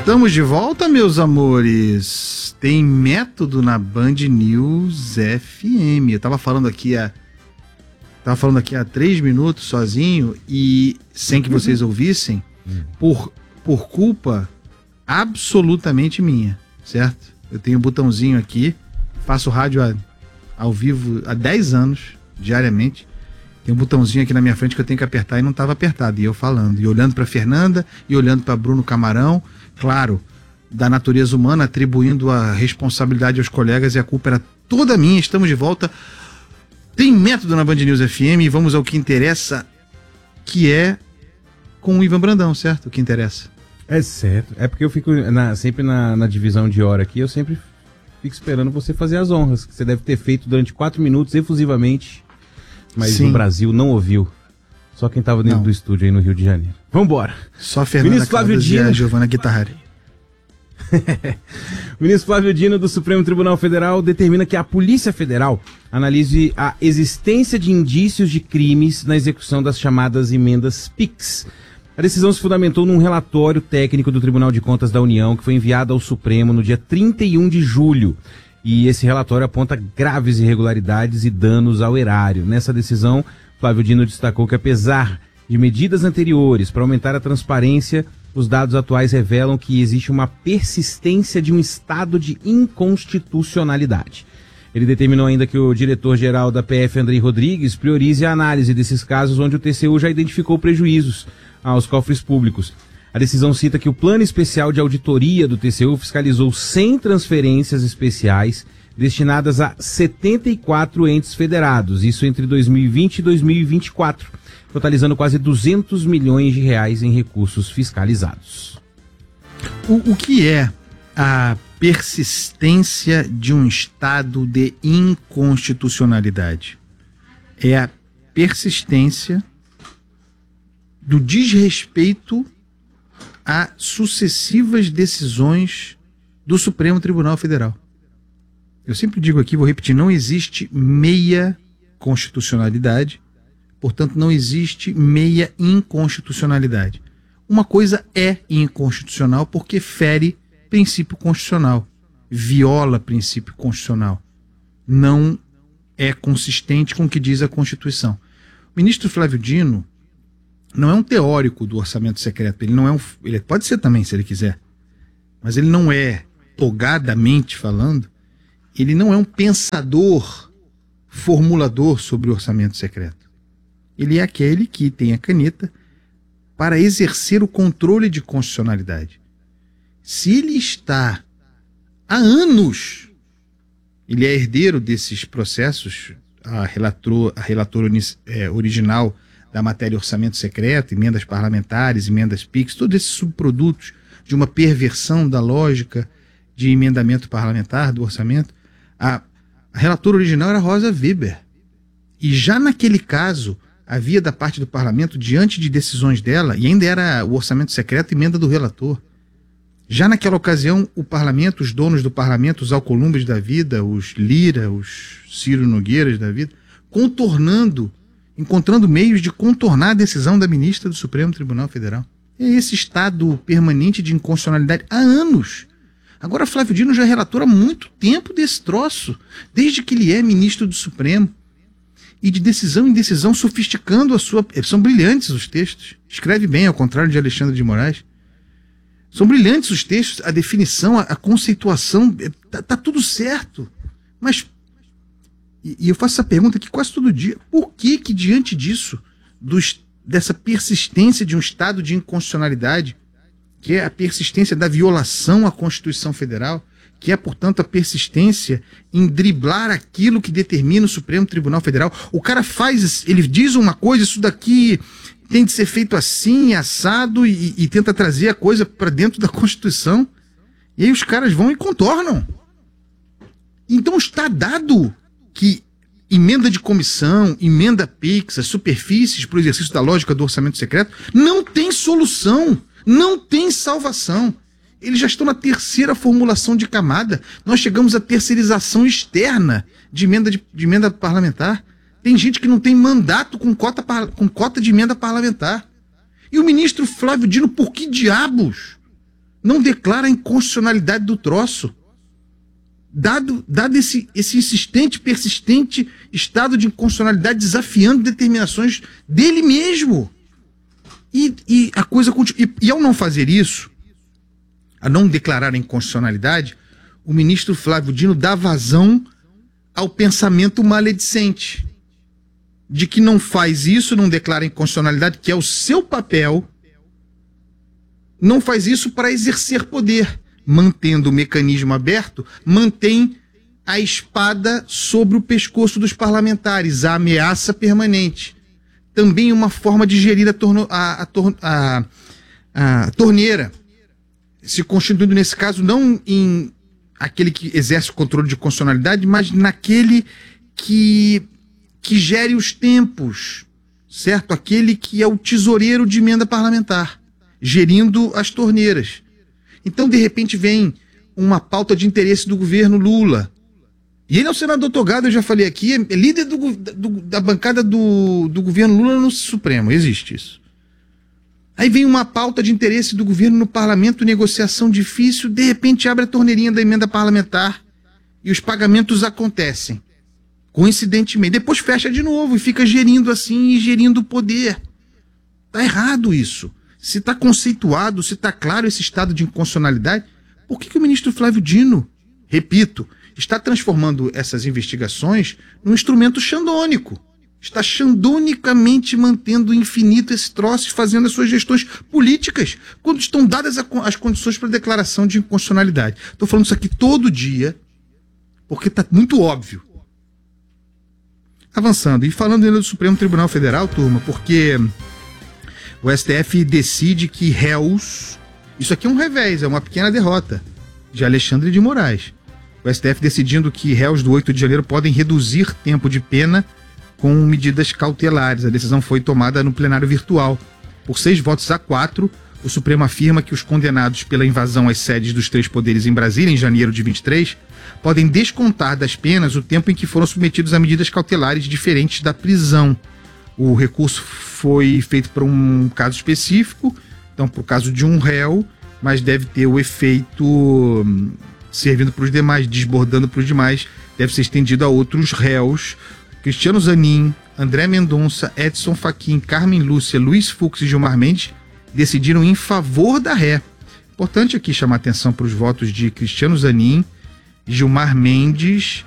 Estamos de volta, meus amores. Tem método na Band News FM. Eu tava falando aqui há 3 minutos sozinho e sem que vocês ouvissem, por culpa absolutamente minha, certo? Eu tenho um botãozinho aqui, faço rádio ao vivo há 10 anos, diariamente. Tem um botãozinho aqui na minha frente que eu tenho que apertar e não estava apertado. E eu falando, e olhando para Fernanda, e olhando para Bruno Camarão, claro, da natureza humana, atribuindo a responsabilidade aos colegas, e a culpa era toda minha. Estamos de volta. Tem método na Band News FM e vamos ao que interessa, que é com o Ivan Brandão, certo? O que interessa. É certo. É porque eu fico sempre na divisão de hora aqui, eu sempre fico esperando você fazer as honras, que você deve ter feito durante 4 minutos efusivamente, mas Sim. No Brasil não ouviu. Só quem estava dentro do estúdio aí no Rio de Janeiro. Vambora. Só Fernanda Caldas e a Giovana Guitarrari. O ministro Flávio Dino do Supremo Tribunal Federal determina que a Polícia Federal analise a existência de indícios de crimes na execução das chamadas emendas PIX. A decisão se fundamentou num relatório técnico do Tribunal de Contas da União que foi enviado ao Supremo no dia 31 de julho. E esse relatório aponta graves irregularidades e danos ao erário. Nessa decisão, Flávio Dino destacou que, apesar de medidas anteriores para aumentar a transparência, os dados atuais revelam que existe uma persistência de um estado de inconstitucionalidade. Ele determinou ainda que o diretor-geral da PF, Andrei Rodrigues, priorize a análise desses casos onde o TCU já identificou prejuízos aos cofres públicos. A decisão cita que o Plano Especial de Auditoria do TCU fiscalizou 100 transferências especiais destinadas a 74 entes federados, isso entre 2020 e 2024, totalizando quase 200 milhões de reais em recursos fiscalizados. O que é a persistência de um estado de inconstitucionalidade? É a persistência do desrespeito a sucessivas decisões do Supremo Tribunal Federal. Eu sempre digo aqui, vou repetir, não existe meia constitucionalidade, portanto não existe meia inconstitucionalidade. Uma coisa é inconstitucional porque fere princípio constitucional, viola princípio constitucional, não é consistente com o que diz a Constituição. O ministro Flávio Dino não é um teórico do orçamento secreto, ele pode ser também se ele quiser, mas ele não é, togadamente falando, ele não é um pensador, formulador sobre o orçamento secreto. Ele é aquele que tem a caneta para exercer o controle de constitucionalidade. Se ele está há anos, ele é herdeiro desses processos, a relatora original da matéria orçamento secreto, emendas parlamentares, emendas PIX, todos esses subprodutos de uma perversão da lógica de emendamento parlamentar do orçamento. A relatora original era Rosa Weber. E já naquele caso, havia da parte do parlamento, diante de decisões dela, e ainda era o orçamento secreto, emenda do relator. Já naquela ocasião, o parlamento, os donos do parlamento, os Alcolumbres da vida, os Lira, os Ciro Nogueiras da vida, encontrando meios de contornar a decisão da ministra do Supremo Tribunal Federal. É esse estado permanente de inconstitucionalidade há anos. Agora Flávio Dino já é relator há muito tempo desse troço, desde que ele é ministro do Supremo. E de decisão em decisão, sofisticando a sua... São brilhantes os textos. Escreve bem, ao contrário de Alexandre de Moraes. São brilhantes os textos, a definição, a conceituação, tá tudo certo. Mas... E eu faço essa pergunta aqui quase todo dia. Por que diante disso, dessa persistência de um estado de inconstitucionalidade, que é a persistência da violação à Constituição Federal, que é, portanto, a persistência em driblar aquilo que determina o Supremo Tribunal Federal. O cara ele diz uma coisa, isso daqui tem de ser feito assim, assado, e tenta trazer a coisa para dentro da Constituição, e aí os caras vão e contornam. Então está dado que emenda de comissão, emenda PIX, as superfícies para o exercício da lógica do orçamento secreto, não tem solução, não tem salvação. Eles já estão na terceira formulação de camada. Nós chegamos à terceirização externa de emenda parlamentar. Tem gente que não tem mandato com cota de emenda parlamentar. E o ministro Flávio Dino, por que diabos não declara a inconstitucionalidade do troço. Dado esse insistente, persistente estado de inconstitucionalidade desafiando determinações dele mesmo. E a coisa continua. E ao não fazer isso, a não declarar a inconstitucionalidade, o ministro Flávio Dino dá vazão ao pensamento maledicente de que não faz isso, não declara a inconstitucionalidade, que é o seu papel, não faz isso para exercer poder. Mantendo o mecanismo aberto, mantém a espada sobre o pescoço dos parlamentares, a ameaça permanente. Também uma forma de gerir a torneira, se constituindo nesse caso não em aquele que exerce o controle de constitucionalidade, mas naquele que gere os tempos, certo? Aquele que é o tesoureiro de emenda parlamentar, gerindo as torneiras. Então, de repente, vem uma pauta de interesse do governo Lula. E ele é o senador togado, eu já falei aqui, é líder da bancada do governo Lula no Supremo, existe isso. Aí vem uma pauta de interesse do governo no parlamento, negociação difícil, de repente abre a torneirinha da emenda parlamentar e os pagamentos acontecem. Coincidentemente. Depois fecha de novo e fica gerindo assim e gerindo o poder. Tá errado isso. Se está conceituado, se está claro esse estado de inconstitucionalidade, por que o ministro Flávio Dino, repito, está transformando essas investigações num instrumento xandônico? Está xandonicamente mantendo infinito esse troço e fazendo as suas gestões políticas, quando estão dadas as condições para declaração de inconstitucionalidade. Estou falando isso aqui todo dia, porque está muito óbvio. Avançando, e falando ainda do Supremo Tribunal Federal, turma, porque o STF decide que réus... Isso aqui é um revés, é uma pequena derrota de Alexandre de Moraes. O STF decidindo que réus do 8 de janeiro podem reduzir tempo de pena com medidas cautelares. A decisão foi tomada no plenário virtual. Por 6 votos a 4, o Supremo afirma que os condenados pela invasão às sedes dos 3 poderes em Brasília, em janeiro de 23, podem descontar das penas o tempo em que foram submetidos a medidas cautelares diferentes da prisão. O recurso foi feito para um caso específico, então por caso de um réu, mas deve ter o efeito servindo para os demais, desbordando para os demais, deve ser estendido a outros réus. Cristiano Zanin, André Mendonça, Edson Fachin, Carmen Lúcia, Luiz Fux e Gilmar Mendes decidiram em favor da ré. Importante aqui chamar atenção para os votos de Cristiano Zanin, Gilmar Mendes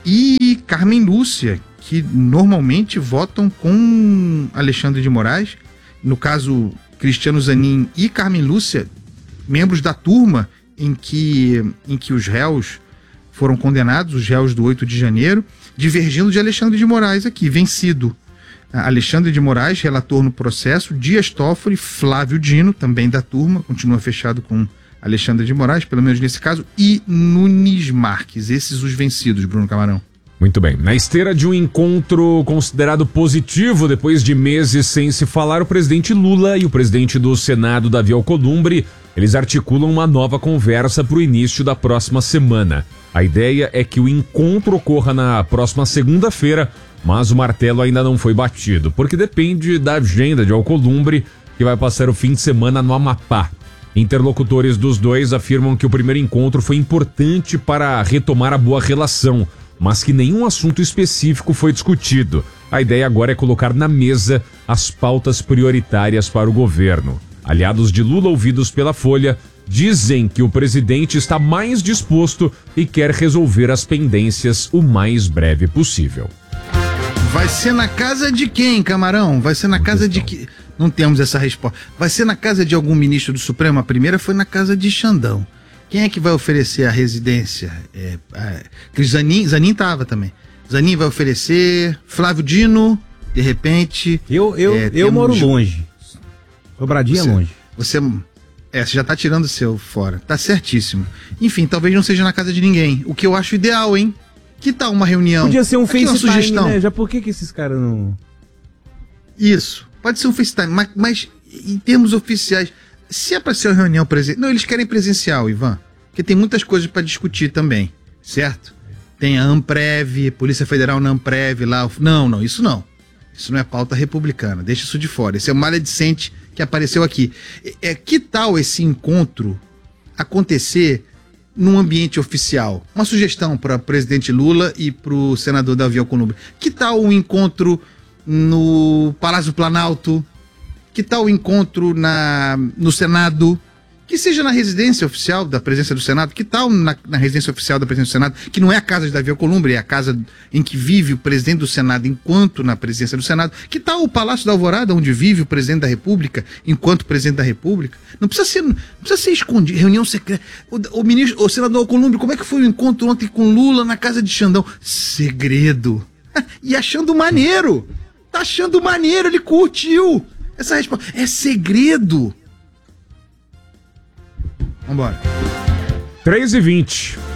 e Carmen Lúcia, que normalmente votam com Alexandre de Moraes. No caso, Cristiano Zanin e Carmen Lúcia, membros da turma em que os réus foram condenados, os réus do 8 de janeiro, divergindo de Alexandre de Moraes aqui, vencido. Alexandre de Moraes, relator no processo, Dias Toffoli, Flávio Dino, também da turma, continua fechado com Alexandre de Moraes, pelo menos nesse caso, e Nunes Marques. Esses os vencidos, Bruno Camarão. Muito bem. Na esteira de um encontro considerado positivo depois de meses sem se falar, o presidente Lula e o presidente do Senado, Davi Alcolumbre, eles articulam uma nova conversa para o início da próxima semana. A ideia é que o encontro ocorra na próxima segunda-feira, mas o martelo ainda não foi batido, porque depende da agenda de Alcolumbre, que vai passar o fim de semana no Amapá. Interlocutores dos dois afirmam que o primeiro encontro foi importante para retomar a boa relação, mas que nenhum assunto específico foi discutido. A ideia agora é colocar na mesa as pautas prioritárias para o governo. Aliados de Lula ouvidos pela Folha dizem que o presidente está mais disposto e quer resolver as pendências o mais breve possível. Vai ser na casa de quem, Camarão? Vai ser na casa de que... Não temos essa resposta. Vai ser na casa de algum ministro do Supremo? A primeira foi na casa de Xandão. Quem é que vai oferecer a residência? Zanin estava também. Zanin vai oferecer, Flávio Dino, de repente... Eu moro longe. Sobradinho é longe. Você já tá tirando o seu fora. Tá certíssimo. Enfim, talvez não seja na casa de ninguém. O que eu acho ideal, hein? Que tal uma reunião? Podia ser um FaceTime, sugestão, né? Já por que esses caras não... Isso. Pode ser um FaceTime, mas em termos oficiais, se é para ser uma reunião presencial... Não, eles querem presencial, Ivan. Porque tem muitas coisas para discutir também, certo? Tem a Amprev, Polícia Federal na Amprev lá... Não, isso não. Isso não é pauta republicana, deixa isso de fora. Esse é o maledicente que apareceu aqui. Que tal esse encontro acontecer num ambiente oficial? Uma sugestão para o presidente Lula e para o senador Davi Alcolumbre. Que tal um encontro no Palácio Planalto? Que tal o encontro no Senado? Que seja na residência oficial da presença do Senado. Que tal na residência oficial da presença do Senado, que não é a casa de Davi Alcolumbre, é a casa em que vive o presidente do Senado enquanto na presidência do Senado. Que tal o Palácio da Alvorada, onde vive o presidente da República enquanto presidente da República? Não precisa ser escondido, reunião secreta. O senador Alcolumbre, como é que foi o encontro ontem com Lula na casa de Xandão? Segredo. E achando maneiro. Tá achando maneiro, ele curtiu. Essa resposta é segredo. Vambora. 3h20.